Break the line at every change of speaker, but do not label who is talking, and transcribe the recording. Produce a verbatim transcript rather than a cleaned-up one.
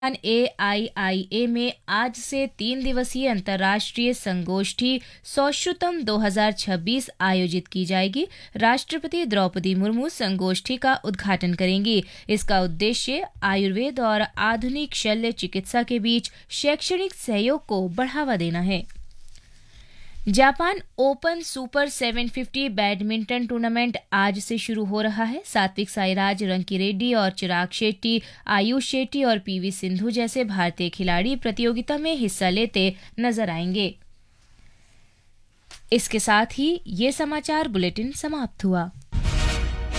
ए आई आई ए में आज से तीन दिवसीय अंतर्राष्ट्रीय संगोष्ठी सौश्रुतम दो हज़ार छब्बीस आयोजित की जाएगी। राष्ट्रपति द्रौपदी मुर्मू संगोष्ठी का उद्घाटन करेंगी। इसका उद्देश्य आयुर्वेद और आधुनिक शल्य चिकित्सा के बीच शैक्षणिक सहयोग को बढ़ावा देना है। जापान ओपन सुपर सात सौ पचास बैडमिंटन टूर्नामेंट आज से शुरू हो रहा है। सात्विक साईराज, रंकी रेड्डी और चिराग शेट्टी, आयुष शेट्टी और पीवी सिंधु जैसे भारतीय खिलाड़ी प्रतियोगिता में हिस्सा लेते नजर आएंगे। इसके साथ ही ये समाचार बुलेटिन समाप्त हुआ।